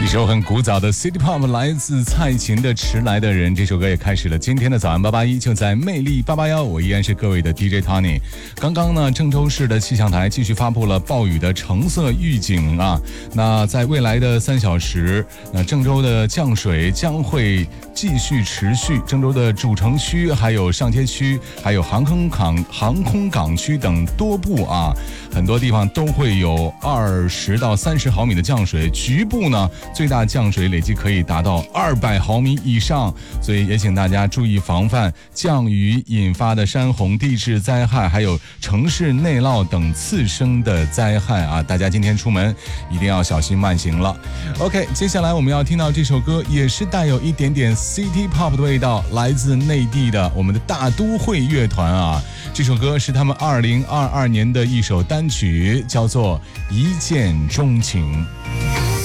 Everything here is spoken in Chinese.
一首很古早的 City Pop 来自蔡琴的《迟来的人》，这首歌也开始了今天的早安881，就在魅力881，我依然是各位的 DJ Tony。刚刚呢，郑州市的气象台继续发布了暴雨的橙色预警啊。那在未来的3小时，郑州的降水将会继续持续，郑州的主城区、还有上街区、还有航空港区等多部啊，很多地方都会有20到30毫米的降水，局部呢最大降水累计可以达到200毫米以上，所以也请大家注意防范降雨引发的山洪、地质灾害，还有城市内涝等次生的灾害啊！大家今天出门一定要小心慢行了。OK， 接下来我们要听到这首歌，也是带有一点点 City Pop 的味道，来自内地的我们的大都会乐团啊。这首歌是他们2022年的一首单曲，叫做《一见钟情》。